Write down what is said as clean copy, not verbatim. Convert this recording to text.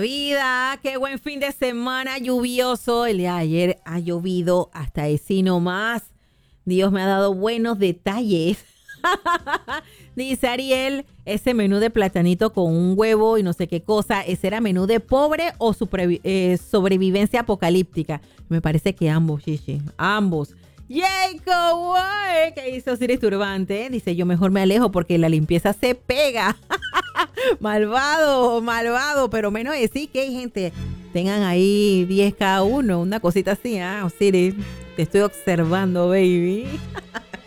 vida. Qué buen fin de semana lluvioso. El día de ayer ha llovido hasta así nomás. Dios me ha dado buenos detalles. Dice Ariel, ese menú de platanito con un huevo y no sé qué cosa, ¿ese era menú de pobre o sobrevivencia apocalíptica? Me parece que ambos, Chichi, ambos. Jacob, ¿qué hizo Osiris Turbante? Dice, yo mejor me alejo porque la limpieza se pega. Malvado, malvado, pero menos decir que hay gente, tengan ahí 10 cada uno, una cosita así, Osiris, te estoy observando, baby.